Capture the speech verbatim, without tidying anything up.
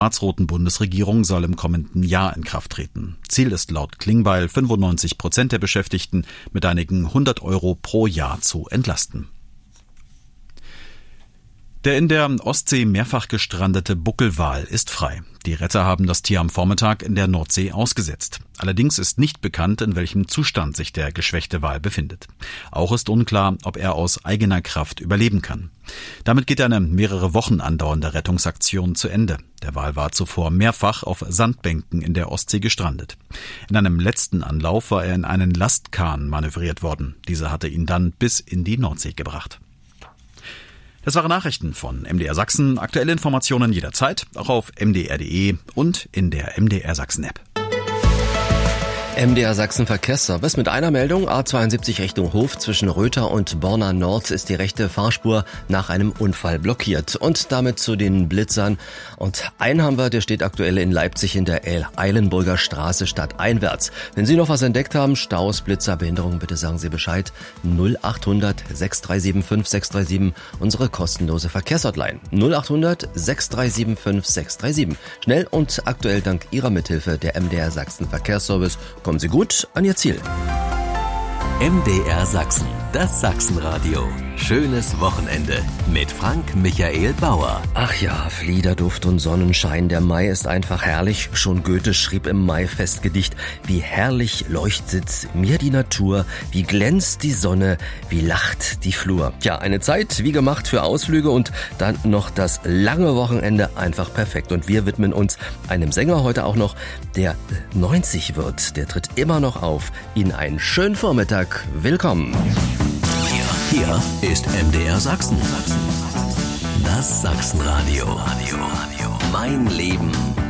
schwarz-roten Bundesregierung soll im kommenden Jahr in Kraft treten. Ziel ist laut Klingbeil, fünfundneunzig Prozent der Beschäftigten mit einigen hundert Euro pro Jahr zu entlasten. Der in der Ostsee mehrfach gestrandete Buckelwal ist frei. Die Retter haben das Tier am Vormittag in der Nordsee ausgesetzt. Allerdings ist nicht bekannt, in welchem Zustand sich der geschwächte Wal befindet. Auch ist unklar, ob er aus eigener Kraft überleben kann. Damit geht eine mehrere Wochen andauernde Rettungsaktion zu Ende. Der Wal war zuvor mehrfach auf Sandbänken in der Ostsee gestrandet. In einem letzten Anlauf war er in einen Lastkahn manövriert worden. Dieser hatte ihn dann bis in die Nordsee gebracht. Das waren Nachrichten von M D R Sachsen. Aktuelle Informationen jederzeit, auch auf m d r punkt d e und in der M D R Sachsen App. M D R Sachsen Verkehrsservice mit einer Meldung. A zweiundsiebzig Richtung Hof zwischen Röther und Borna Nord ist die rechte Fahrspur nach einem Unfall blockiert. Und damit zu den Blitzern. Und einen haben wir, der steht aktuell in Leipzig in der Eilenburger Straße stadteinwärts. Wenn Sie noch was entdeckt haben, Staus, Blitzer, Behinderungen, bitte sagen Sie Bescheid. null achthundert sechs drei sieben fünf sechs drei sieben, unsere kostenlose Verkehrshotline. null achthundert sechs drei sieben fünf sechs drei sieben. Schnell und aktuell dank Ihrer Mithilfe der M D R Sachsen Verkehrsservice. Kommen Sie gut an Ihr Ziel. M D R Sachsen, das Sachsenradio. Schönes Wochenende mit Frank Michael Bauer. Ach ja, Fliederduft und Sonnenschein. Der Mai ist einfach herrlich. Schon Goethe schrieb im Mai-Festgedicht: Wie herrlich leuchtet mir die Natur, wie glänzt die Sonne, wie lacht die Flur. Tja, eine Zeit wie gemacht für Ausflüge und dann noch das lange Wochenende, einfach perfekt. Und wir widmen uns einem Sänger heute auch noch, der neunzig wird. Der tritt immer noch auf. Ihnen einen schönen Vormittag. Willkommen. Hier ist M D R Sachsen. Das Sachsenradio. Mein Leben